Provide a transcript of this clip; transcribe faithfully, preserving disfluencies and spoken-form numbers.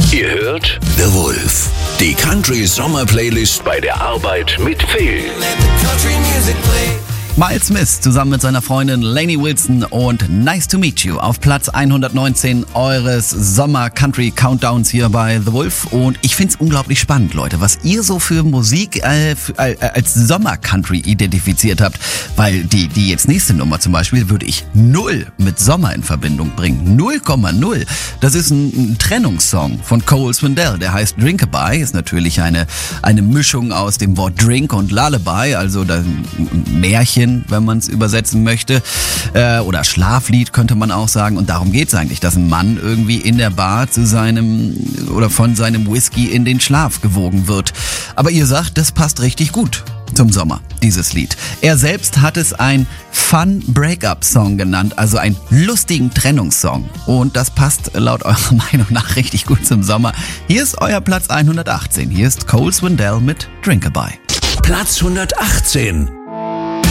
Ihr hört The Wolf, die Country Sommer Playlist bei der Arbeit mit Phil. Miles Smith zusammen mit seiner Freundin Lainey Wilson und Nice to Meet You auf Platz hundertneunzehn eures Sommer-Country-Countdowns hier bei The Wolf. Und ich find's unglaublich spannend, Leute, was ihr so für Musik äh, für, äh, als Sommer-Country identifiziert habt. Weil die, die jetzt nächste Nummer zum Beispiel würde ich null mit Sommer in Verbindung bringen. null Komma null. Das ist ein, ein Trennungssong von Cole Swindell, der heißt Drinkabye. Ist natürlich eine, eine Mischung aus dem Wort Drink und Lullaby, also das Märchen, wenn man es übersetzen möchte, äh, oder Schlaflied könnte man auch sagen. Und darum geht es eigentlich, dass ein Mann irgendwie in der Bar zu seinem oder von seinem Whisky in den Schlaf gewogen wird. Aber ihr sagt, das passt richtig gut zum Sommer, dieses Lied. Er selbst hat es ein Fun Breakup Song genannt, also einen lustigen Trennungssong. Und das passt laut eurer Meinung nach richtig gut zum Sommer. Hier ist euer Platz hundertachtzehn. Hier ist Cole Swindell mit Drinkabye. Platz hundertachtzehn.